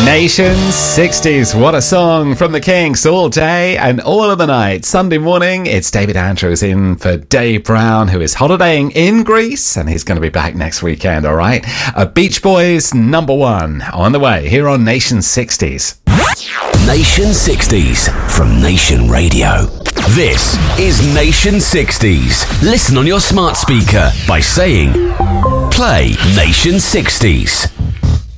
Nation 60s. What a song from the Kinks, all day and all of the night. Sunday morning, it's David Andrews in for Dave Brown, who is holidaying in Greece, and he's going to be back next weekend, all right? Beach Boys number 1 on the way here on Nation 60s. Nation 60s from Nation Radio. This is Nation 60s. Listen on your smart speaker by saying, play Nation 60s.